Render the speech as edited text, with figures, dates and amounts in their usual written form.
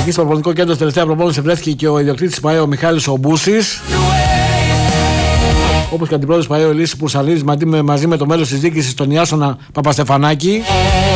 Εκεί στο προπονητικό κέντρο, τελευταία προπόνηση, βρέθηκε και ο ιδιοκτήτης της ΠΑΕ, ο Μιχάλης ο Μπούσης. Όπως και ο αντιπρόεδρος ΠΑΕ, ο Ηλίας Πουρσαλίδης, μαζί με το μέλος της διοίκησης, τον Ιάσονα Παπαστεφανάκη.